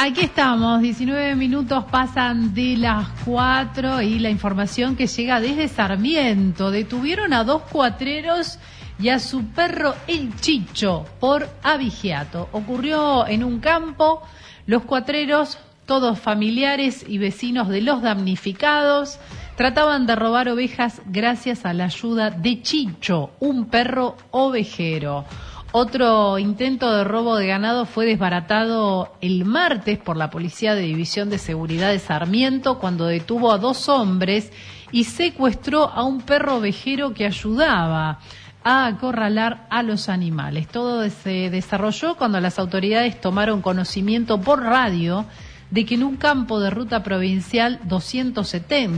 Aquí estamos, 19 minutos pasan de las 4 y la información que llega desde Sarmiento. Detuvieron a 2 cuatreros y a su perro el Chicho por abigeato. Ocurrió en un campo, los cuatreros, todos familiares y vecinos de los damnificados, trataban de robar ovejas gracias a la ayuda de Chicho, un perro ovejero. Otro intento de robo de ganado fue desbaratado el martes por la Policía de División de Seguridad de Sarmiento cuando detuvo a 2 hombres y secuestró a un perro ovejero que ayudaba a acorralar a los animales. Todo se desarrolló cuando las autoridades tomaron conocimiento por radio de que en un campo de ruta provincial 270